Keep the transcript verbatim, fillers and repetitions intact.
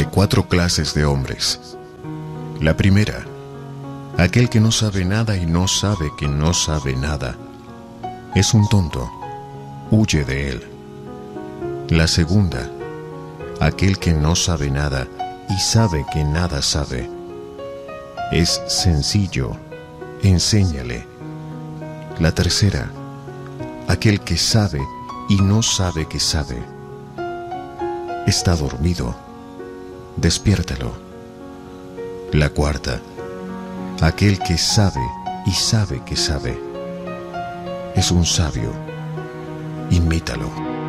Hay cuatro clases de hombres. La primera, aquel que no sabe nada y no sabe que no sabe nada. Es un tonto. Huye de él. La segunda, aquel que no sabe nada y sabe que nada sabe. Es sencillo. Enséñale. La tercera, aquel que sabe y no sabe que sabe. Está dormido. Despiértalo. La cuarta, aquel que sabe y sabe que sabe. Es un sabio. Imítalo.